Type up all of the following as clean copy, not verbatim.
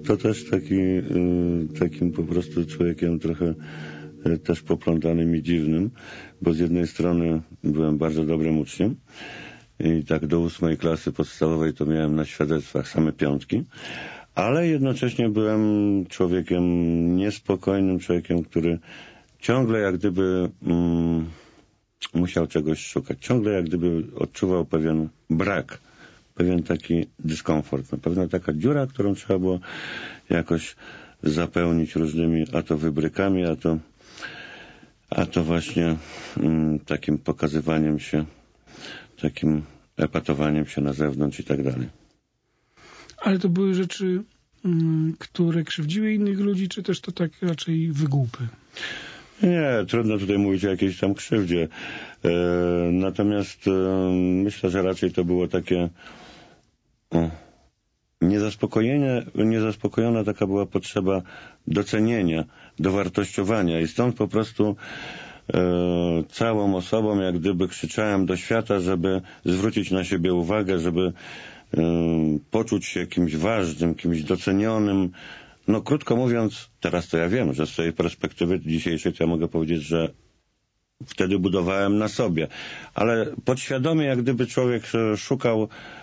to też takim po prostu człowiekiem trochę też poplątanym i dziwnym, bo z jednej strony byłem bardzo dobrym uczniem i tak do 8 klasy podstawowej to miałem na świadectwach same 5, ale jednocześnie byłem człowiekiem niespokojnym, człowiekiem, który ciągle jak gdyby musiał czegoś szukać, ciągle jak gdyby odczuwał pewien brak, pewien taki dyskomfort, pewna taka dziura, którą trzeba było jakoś zapełnić różnymi a to wybrykami, a to właśnie takim pokazywaniem się, takim epatowaniem się na zewnątrz i tak dalej. Ale to były rzeczy, które krzywdziły innych ludzi, czy też to tak raczej wygłupy? Nie, trudno tutaj mówić o jakiejś tam krzywdzie. Natomiast myślę, że raczej to było takie niezaspokojona taka była potrzeba docenienia, dowartościowania i stąd po prostu całą osobą jak gdyby krzyczałem do świata, żeby zwrócić na siebie uwagę, żeby poczuć się kimś ważnym, kimś docenionym. No krótko mówiąc, teraz to ja wiem, że z tej perspektywy dzisiejszej to ja mogę powiedzieć, że wtedy budowałem na sobie, ale podświadomie jak gdyby człowiek szukał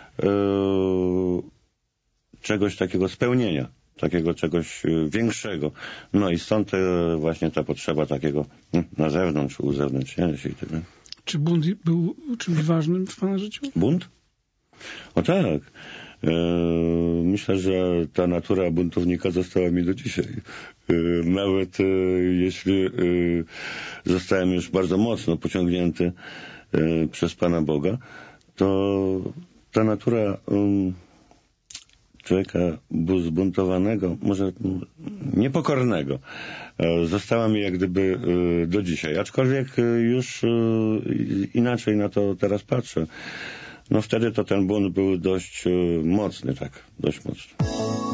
czegoś takiego spełnienia, takiego czegoś większego. No i stąd właśnie ta potrzeba takiego na zewnątrz, uzewnętrznienia się i tyle. Czy bunt był czymś ważnym w pana życiu? Bunt? O tak. Myślę, że ta natura buntownika została mi do dzisiaj. Nawet jeśli zostałem już bardzo mocno pociągnięty przez Pana Boga, to ta natura człowieka zbuntowanego, może niepokornego, została mi jak gdyby do dzisiaj. Aczkolwiek już inaczej na to teraz patrzę. No wtedy to ten bunt był dość mocny, tak, dość mocny.